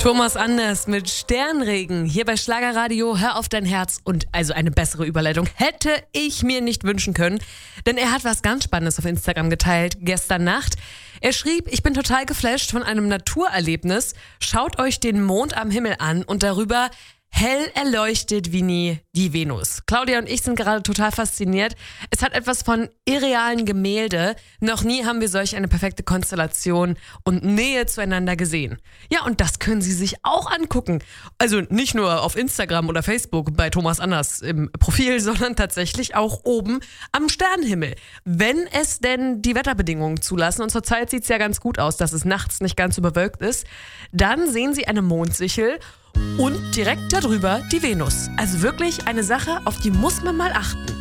Thomas Anders mit Sternregen hier bei Schlagerradio. Hör auf dein Herz. Und also eine bessere Überleitung hätte ich mir nicht wünschen können, denn er hat was ganz Spannendes auf Instagram geteilt gestern Nacht. Er schrieb: Ich bin total geflasht von einem Naturerlebnis. Schaut euch den Mond am Himmel an und darüber hell erleuchtet wie nie die Venus. Claudia und ich sind gerade total fasziniert. Es hat etwas von irrealen Gemälde. Noch nie haben wir solch eine perfekte Konstellation und Nähe zueinander gesehen. Ja, und das können Sie sich auch angucken. Also nicht nur auf Instagram oder Facebook bei Thomas Anders im Profil, sondern tatsächlich auch oben am Sternenhimmel. Wenn es denn die Wetterbedingungen zulassen, und zurzeit sieht es ja ganz gut aus, dass es nachts nicht ganz überwölkt ist, dann sehen Sie eine Mondsichel und direkt darüber die Venus. Also wirklich eine Sache, auf die muss man mal achten.